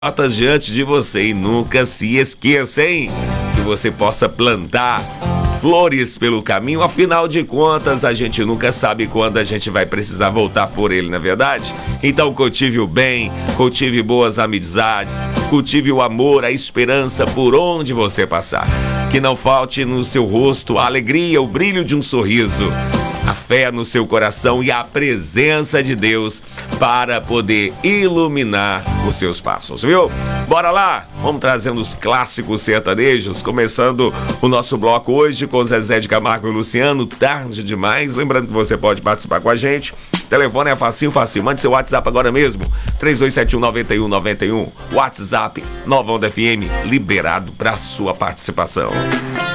portas diante de você e nunca se esqueça, hein? Que você possa plantar flores pelo caminho, afinal de contas, a gente nunca sabe quando a gente vai precisar voltar por ele, não é verdade? Então cultive o bem, cultive boas amizades, cultive o amor, a esperança por onde você passar. Que não falte no seu rosto a alegria, o brilho de um sorriso, a fé no seu coração e a presença de Deus para poder iluminar os seus passos, viu? Bora lá, vamos trazendo os clássicos sertanejos, começando o nosso bloco hoje com Zezé de Camargo e Luciano, Tarde Demais. Lembrando que você pode participar com a gente, o telefone é facinho, mande seu WhatsApp agora mesmo, 3271-9191, WhatsApp Nova Onda FM, liberado para sua participação.